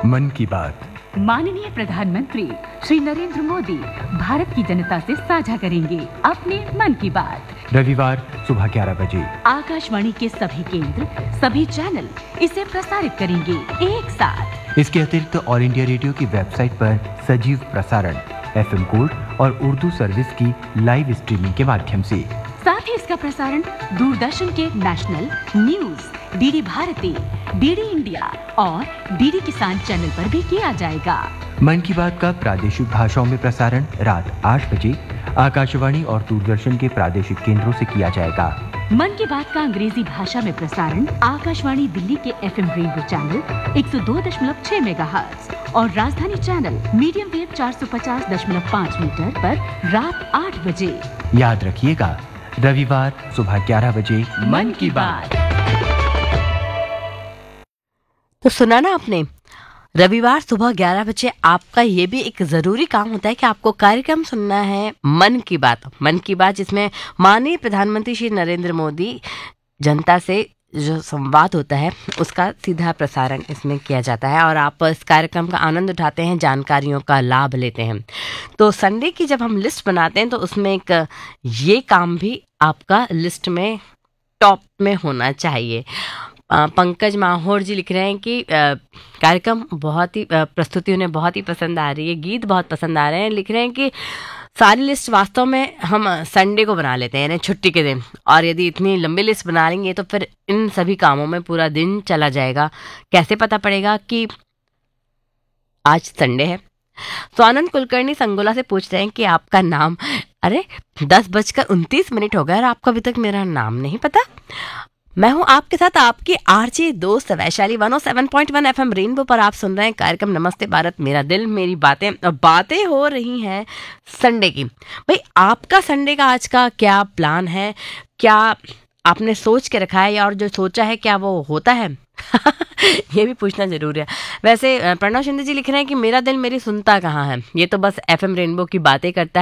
मन की बात। माननीय प्रधानमंत्री श्री नरेंद्र मोदी भारत की जनता से साझा करेंगे अपने मन की बात। रविवार सुबह 11 बजे आकाशवाणी के सभी केंद्र, सभी चैनल इसे प्रसारित करेंगे एक साथ। इसके अतिरिक्त ऑल इंडिया रेडियो की वेबसाइट पर सजीव प्रसारण, FM गोल्ड और उर्दू सर्विस की लाइव स्ट्रीमिंग के माध्यम से। साथ ही इसका प्रसारण दूरदर्शन के national news, DD Bharti, DD India और डीडी किसान चैनल पर भी किया जाएगा। मन की बात का प्रादेशिक भाषाओं में प्रसारण रात 8 बजे आकाशवाणी और दूरदर्शन के प्रादेशिक केंद्रों से किया जाएगा। मन की बात का अंग्रेजी भाषा में प्रसारण आकाशवाणी दिल्ली के FM रेनबो चैनल 102.6 मेगाहर्ट्ज और राजधानी चैनल मीडियम वेव 450.5 मीटर पर रात 8 बजे। याद रखिएगा, रविवार सुबह 11 बजे मन की बात। तो सुना ना आपने, रविवार सुबह 11 बजे आपका ये भी एक ज़रूरी काम होता है कि आपको कार्यक्रम सुनना है मन की बात। मन की बात जिसमें माननीय प्रधानमंत्री श्री नरेंद्र मोदी जनता से जो संवाद होता है उसका सीधा प्रसारण इसमें किया जाता है और आप इस कार्यक्रम का आनंद उठाते हैं, जानकारियों का लाभ लेते हैं। तो संडे की जब हम लिस्ट बनाते हैं तो उसमें एक ये काम भी आपका लिस्ट में टॉप में होना चाहिए। पंकज माहौर जी लिख रहे हैं कि कार्यक्रम बहुत ही प्रस्तुति उन्हें बहुत ही पसंद आ रही है, गीत बहुत पसंद आ रहे हैं। लिख रहे हैं कि सारी लिस्ट वास्तव में हम संडे को बना लेते हैं, यानी छुट्टी के दिन, और यदि इतनी लंबी लिस्ट बना लेंगे तो फिर इन सभी कामों में पूरा दिन चला जाएगा। कैसे पता पड़ेगा कि आज संडे है? तो आनंद कुलकर्णी संगोला से पूछ रहे हैं कि आपका नाम, अरे 10:29 हो गए और आपको अभी तक मेरा नाम नहीं पता। मैं हूं आपके साथ आपकी आरजे दोस्त वैशाली। 107.1 FM रेनबो पर आप सुन रहे हैं कार्यक्रम नमस्ते भारत, मेरा दिल मेरी बातें। अब बातें हो रही हैं संडे की। भाई, आपका संडे का आज का क्या प्लान है? क्या आपने सोच के रखा है, और जो सोचा है क्या वो होता है? ये भी पूछना जरूर है। वैसे प्रणव शिंदे जी लिख रहे हैं कि मेरा दिल मेरी सुनता कहाँ है, ये तो बस FM रेनबो की बातें करता है।